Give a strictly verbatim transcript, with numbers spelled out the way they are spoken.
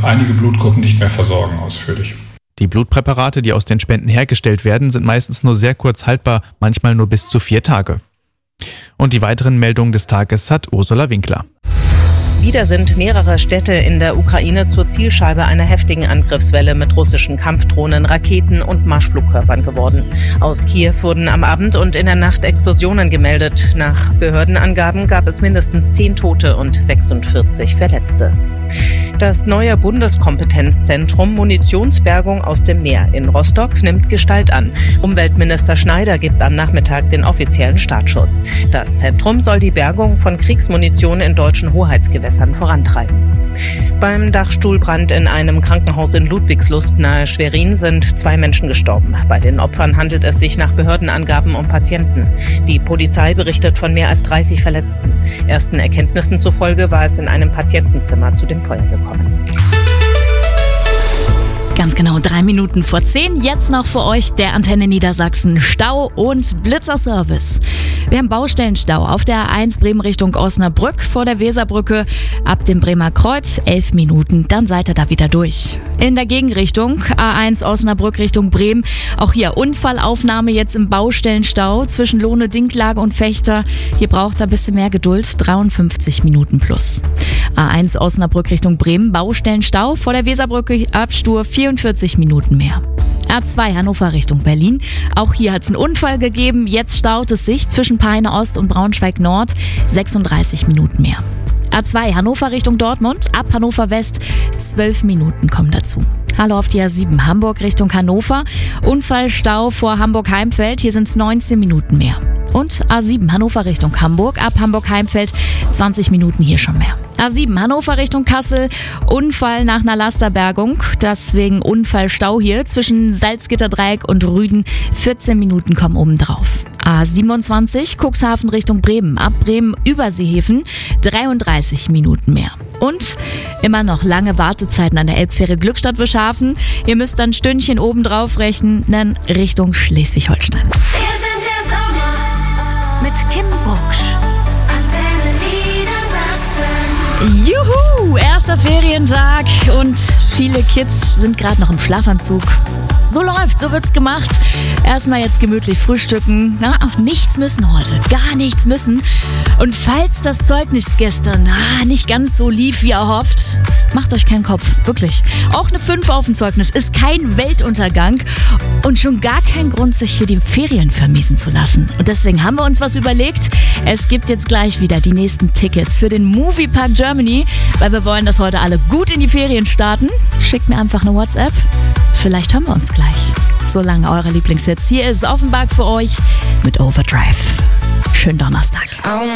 einige Blutgruppen nicht mehr versorgen ausführlich. Die Blutpräparate, die aus den Spenden hergestellt werden, sind meistens nur sehr kurz haltbar, manchmal nur bis zu vier Tage. Und die weiteren Meldungen des Tages hat Ursula Winkler. Wieder sind mehrere Städte in der Ukraine zur Zielscheibe einer heftigen Angriffswelle mit russischen Kampfdrohnen, Raketen und Marschflugkörpern geworden. Aus Kiew wurden am Abend und in der Nacht Explosionen gemeldet. Nach Behördenangaben gab es mindestens zehn Tote und sechsundvierzig Verletzte. Das neue Bundeskompetenzzentrum Munitionsbergung aus dem Meer in Rostock nimmt Gestalt an. Umweltminister Schneider gibt am Nachmittag den offiziellen Startschuss. Das Zentrum soll die Bergung von Kriegsmunition in deutschen Hoheitsgewässern vorantreiben. Beim Dachstuhlbrand in einem Krankenhaus in Ludwigslust nahe Schwerin sind zwei Menschen gestorben. Bei den Opfern handelt es sich nach Behördenangaben um Patienten. Die Polizei berichtet von mehr als dreißig Verletzten. Ersten Erkenntnissen zufolge war es in einem Patientenzimmer zu dem Feuer gekommen. Ganz genau drei Minuten vor zehn. Jetzt noch für euch der Antenne Niedersachsen Stau- und Blitzerservice. Wir haben Baustellenstau auf der A eins Bremen Richtung Osnabrück vor der Weserbrücke. Ab dem Bremer Kreuz elf Minuten, dann seid ihr da wieder durch. In der Gegenrichtung A eins Osnabrück Richtung Bremen. Auch hier Unfallaufnahme jetzt im Baustellenstau zwischen Lohne, Dinklage und Fechter. Hier braucht ihr ein bisschen mehr Geduld, dreiundfünfzig Minuten plus. A eins Osnabrück Richtung Bremen, Baustellenstau vor der Weserbrücke, Abstur vierundvierzig Minuten mehr. A zwei Hannover Richtung Berlin. Auch hier hat es einen Unfall gegeben. Jetzt staut es sich zwischen Peine Ost und Braunschweig Nord. sechsunddreißig Minuten mehr. A zwei Hannover Richtung Dortmund. Ab Hannover West zwölf Minuten kommen dazu. Hallo auf die A sieben Hamburg Richtung Hannover. Unfallstau vor Hamburg-Heimfeld. Hier sind es neunzehn Minuten mehr. Und A sieben Hannover Richtung Hamburg. Ab Hamburg-Heimfeld zwanzig Minuten hier schon mehr. A sieben Hannover Richtung Kassel, Unfall nach einer Lasterbergung, deswegen Unfallstau hier zwischen Salzgitterdreieck und Rüden, vierzehn Minuten kommen obendrauf. A siebenundzwanzig Cuxhaven Richtung Bremen, ab Bremen über Seehäfen, dreiunddreißig Minuten mehr. Und immer noch lange Wartezeiten an der Elbfähre Glückstadt-Wischhafen. Ihr müsst dann ein Stündchen obendrauf rechnen Richtung Schleswig-Holstein. Wir sind der Sommer mit Kim Bucksch. Juhu, erster Ferientag und viele Kids sind gerade noch im Schlafanzug. So läuft, so wird's gemacht. Erstmal jetzt gemütlich frühstücken. Na, auch nichts müssen heute, gar nichts müssen. Und falls das Zeugnis gestern na, nicht ganz so lief, wie erhofft, macht euch keinen Kopf, wirklich. Auch eine fünf auf dem Zeugnis ist kein Weltuntergang und schon gar kein Grund, sich hier die Ferien vermiesen zu lassen. Und deswegen haben wir uns was überlegt. Es gibt jetzt gleich wieder die nächsten Tickets für den Moviepark Germany, weil wir wollen, dass heute alle gut in die Ferien starten. Schickt mir einfach eine WhatsApp. Vielleicht hören wir uns gleich. Solange eure Lieblingshits. Hier ist Offenbach für euch mit Overdrive. Schönen Donnerstag.